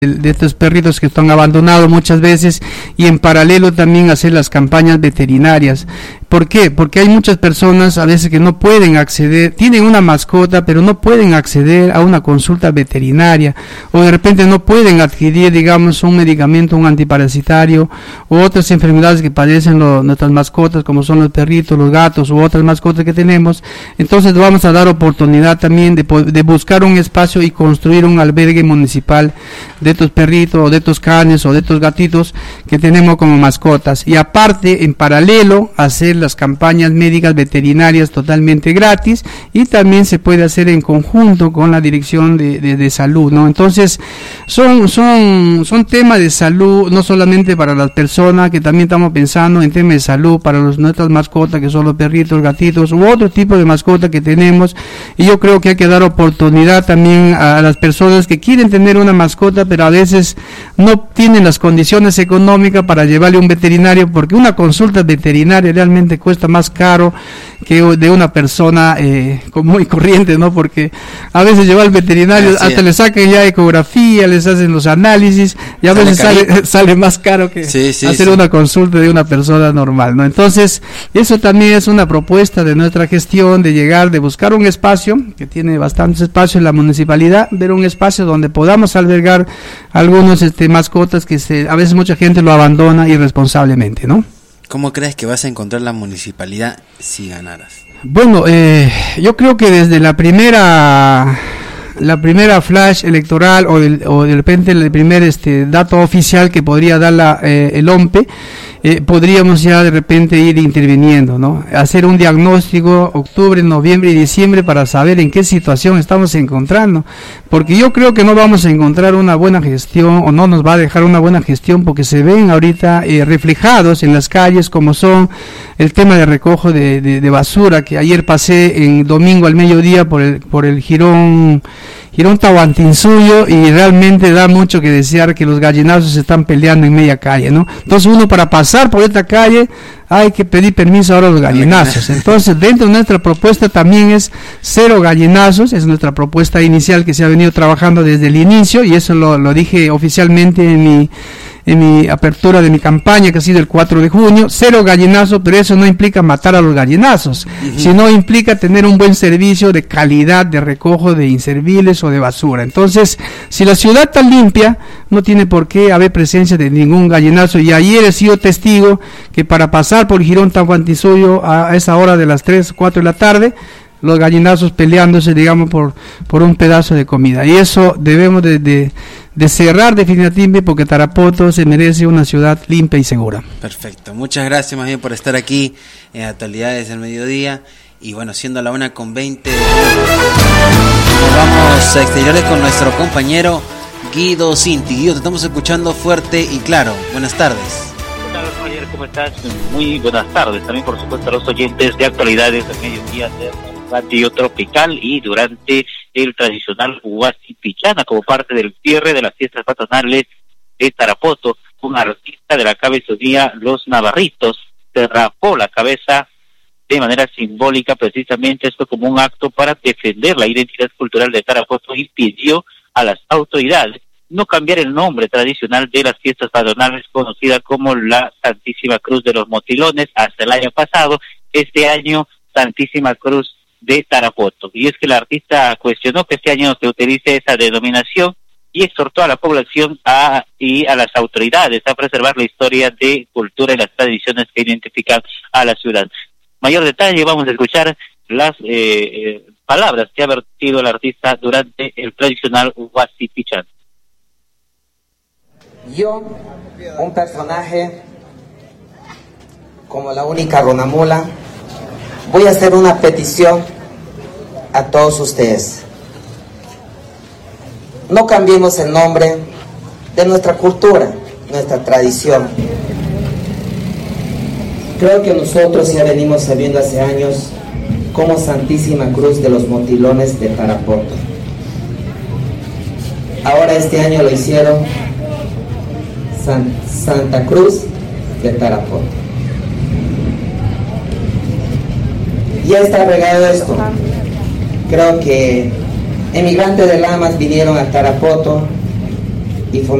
de estos perritos que están abandonados muchas veces, y en paralelo también hacer las campañas veterinarias. ¿Por qué? Porque hay muchas personas a veces que no pueden acceder, tienen una mascota pero no pueden acceder a una consulta veterinaria, o de repente no pueden adquirir, digamos, un medicamento, un antiparasitario, u otras enfermedades que padecen nuestras mascotas, como son los perritos, los gatos u otras mascotas que tenemos. Entonces vamos a dar oportunidad también de buscar un espacio y construir un albergue municipal de estos perritos o de estos canes o de estos gatitos que tenemos como mascotas, y aparte en paralelo hacer las campañas médicas veterinarias totalmente gratis, y también se puede hacer en conjunto con la dirección de salud, ¿no? Entonces son temas de salud, no solamente para las personas, que también estamos pensando en temas de salud para nuestras mascotas, que son los perritos, gatitos u otro tipo de mascotas que tenemos. Y yo creo que hay que dar oportunidad también a las personas que quieren tener una mascota pero a veces no tienen las condiciones económicas para llevarle a un veterinario, porque una consulta veterinaria realmente cuesta más caro que de una persona común y corriente, ¿no? Porque a veces llevar al veterinario, hasta le sacan ya ecografía, les hacen los análisis, y a veces sale más caro que hacer una consulta de una persona normal, ¿no? Entonces, eso también es una propuesta de nuestra gestión, de buscar un espacio, que tiene bastantes espacios en la municipalidad, ver un espacio donde podamos albergar algunos mascotas que a veces mucha gente lo abandona irresponsablemente, ¿no? ¿Cómo crees que vas a encontrar la municipalidad si ganaras? Bueno, yo creo que desde la primera flash electoral o de repente el primer dato oficial que podría dar el OMPE, podríamos ya de repente ir interviniendo, ¿no? Hacer un diagnóstico octubre, noviembre y diciembre para saber en qué situación estamos encontrando, porque yo creo que no vamos a encontrar una buena gestión, o no nos va a dejar una buena gestión, porque se ven ahorita reflejados en las calles, como son el tema de recojo de basura, que ayer pasé en domingo al mediodía por el Girón Tahuantinsuyo, y realmente da mucho que desear, que los gallinazos se están peleando en media calle, ¿no? Entonces uno, para pasar por esta calle hay que pedir permiso ahora a los gallinazos. Entonces, dentro de nuestra propuesta también es 0 gallinazos, es nuestra propuesta inicial que se ha venido trabajando desde el inicio, y eso lo dije oficialmente en mi apertura de mi campaña, que ha sido el 4 de junio, 0 gallinazos, pero eso no implica matar a los gallinazos, sino implica tener un buen servicio de calidad de recojo de inservibles o de basura. Entonces, si la ciudad está limpia, no tiene por qué haber presencia de ningún gallinazo, y ayer he sido testigo que para pasar por Girón Tahuantinsuyo a esa hora de las 3, 4 de la tarde, los gallinazos peleándose, digamos, por un pedazo de comida. Y eso debemos de cerrar definitivamente, porque Tarapoto se merece una ciudad limpia y segura. Perfecto, muchas gracias más bien por estar aquí en Actualidades del Mediodía. Y bueno, siendo la 1:20, nos vamos a exteriores con nuestro compañero Guido Cinti. Guido, te estamos escuchando fuerte y claro. Buenas tardes. ¿Qué tal, Roger? ¿Cómo estás? Muy buenas tardes. También, por supuesto, a los oyentes de Actualidades del Mediodía de Radio Tropical, y durante el tradicional Huasi Pichana, como parte del cierre de las fiestas patronales de Tarapoto, un artista de la cabezonía Los Navarritos se rapó la cabeza de manera simbólica, precisamente esto como un acto para defender la identidad cultural de Tarapoto, y pidió a las autoridades no cambiar el nombre tradicional de las fiestas patronales, conocida como la Santísima Cruz de los Motilones hasta el año pasado, este año Santísima Cruz de Tarapoto. Y es que el artista cuestionó que este año se utilice esa denominación, y exhortó a la población y a las autoridades a preservar la historia de cultura y las tradiciones que identifican a la ciudad. Mayor detalle, vamos a escuchar las palabras que ha vertido el artista durante el tradicional Huasi Pichán. Yo, un personaje como la única Ronamula, voy a hacer una petición a todos ustedes. No cambiemos el nombre de nuestra cultura, nuestra tradición. Creo que nosotros ya venimos sabiendo hace años como Santísima Cruz de los Motilones de Tarapoto. Ahora este año lo hicieron Santa Cruz de Tarapoto. Ya está regado esto. Creo que emigrantes de Lamas vinieron a Tarapoto y